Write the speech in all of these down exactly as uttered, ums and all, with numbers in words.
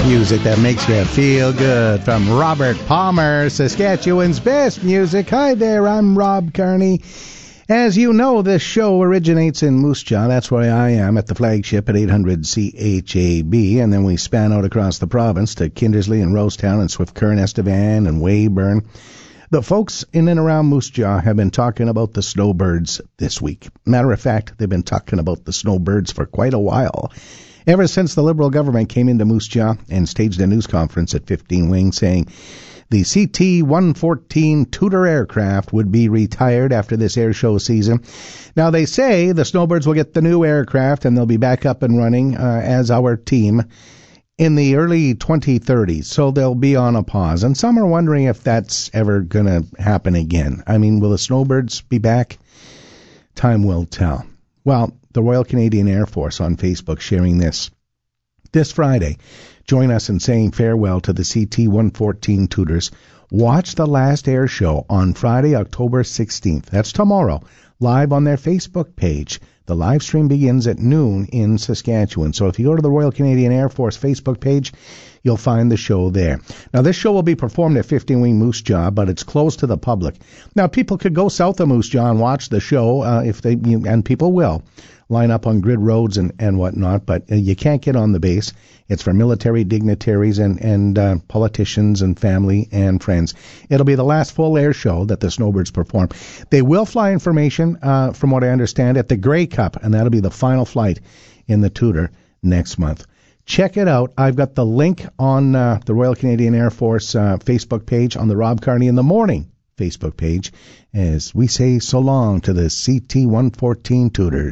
Music that makes you feel good from Robert Palmer, Saskatchewan's best music. Hi there, I'm Rob Carney. As you know, this show originates in Moose Jaw. That's where I am at the flagship at eight hundred C H A B, and then we span out across the province to Kindersley and Rosetown and Swift Current, Estevan and Weyburn. The folks in and around Moose Jaw have been talking about the snowbirds this week. Matter of fact, they've been talking about the snowbirds for quite a while. Ever since the Liberal government came into Moose Jaw and staged a news conference at fifteen Wing saying the C T one fourteen Tudor aircraft would be retired after this air show season. Now, they say the snowbirds will get the new aircraft and they'll be back up and running uh, as our team in the early twenty thirties, so they'll be on a pause. And some are wondering if that's ever going to happen again. I mean, will the snowbirds be back? Time will tell. Well, the Royal Canadian Air Force on Facebook sharing this. This Friday, join us in saying farewell to the C T one fourteen Tudors. Watch the last air show on Friday, October sixteenth. That's tomorrow, live on their Facebook page. The live stream begins at noon in Saskatchewan. So if you go to the Royal Canadian Air Force Facebook page, you'll find the show there. Now, this show will be performed at fifteen Wing Moose Jaw, but it's closed to the public. Now, people could go south of Moose Jaw and watch the show, uh, if they, you, and people will line up on grid roads and, and whatnot, but uh, you can't get on the base. It's for military dignitaries and, and uh, politicians and family and friends. It'll be the last full air show that the snowbirds perform. They will fly information, uh, from what I understand, at the Grey Cup, and that'll be the final flight in the Tudor next month. Check it out. I've got the link on uh, the Royal Canadian Air Force uh, Facebook page on the Rob Carney in the Morning Facebook page as we say so long to the C T one fourteen Tudors.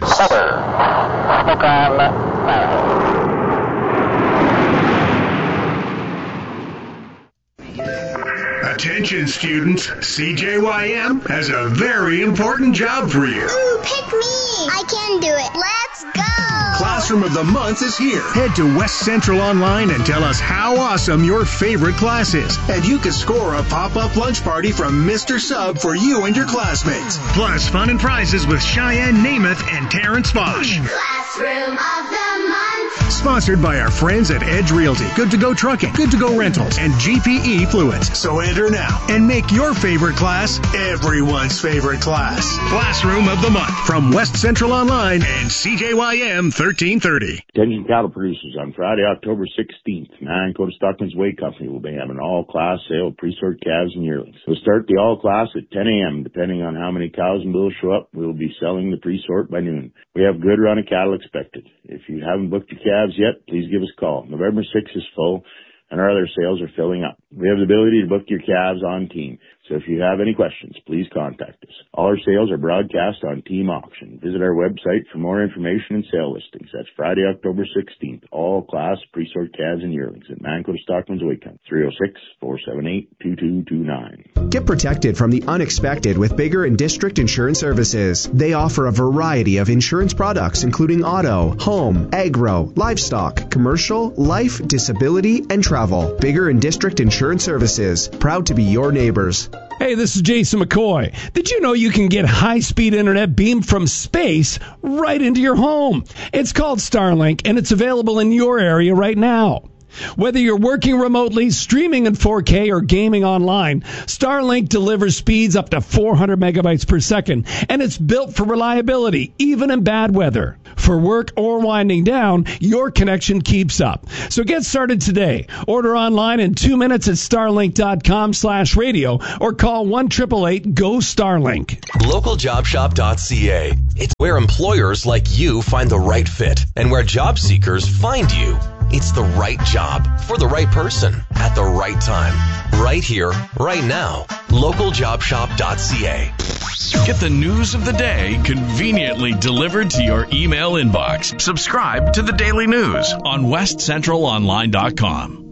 Attention students, C J Y M has a very important job for you. Ooh, pick me! I can do it. Let's go! Classroom of the Month is here. Head to West Central Online and tell us how awesome your favorite class is. And you can score a pop-up lunch party from Mister Sub for you and your classmates. Plus fun and prizes with Cheyenne Namath and Terrence Bosch. Classroom of the Month. Sponsored by our friends at Edge Realty, Good to Go Trucking, Good to Go Rentals, and G P E Fluids. So enter now and make your favorite class everyone's favorite class. Classroom of the Month from West Central Online and C J Y M thirteen thirty. Attention cattle producers, on Friday, October sixteenth, Manitoba Stockman's Way Company will be having an all-class sale of pre-sort calves and yearlings. We'll start the all-class at ten a.m. Depending on how many cows and bulls show up, we will be selling the pre-sort by noon. We have good run of cattle expected. If you haven't booked your calves yet, please give us a call. November sixth is full, and our other sales are filling up. We have the ability to book your calves on Team, so if you have any questions, please contact us. All our sales are broadcast on Team Auction. Visit our website for more information and sale listings. That's Friday, October sixteenth, all class pre-sort calves and yearlings at Manitoba Stockman's Way Company, three oh six, four seven eight, two two two nine. Get protected from the unexpected with Bigger and District Insurance Services. They offer a variety of insurance products, including auto, home, agro, livestock, commercial, life, disability, and travel. Bigger and District Insurance Services, proud to be your neighbors. Hey, this is Jason McCoy. Did you know you can get high-speed internet beamed from space right into your home? It's called Starlink, and it's available in your area right now. Whether you're working remotely, streaming in four K, or gaming online, Starlink delivers speeds up to four hundred megabytes per second, and it's built for reliability, even in bad weather. For work or winding down, your connection keeps up. So get started today. Order online in two minutes at starlink.com slash radio or call one eight eight eight, G O, STARLINK. local job shop dot c a. It's where employers like you find the right fit and where job seekers find you. It's the right job for the right person at the right time. Right here, right now. local job shop dot c a. Get the news of the day conveniently delivered to your email inbox. Subscribe to the Daily News on west central online dot com.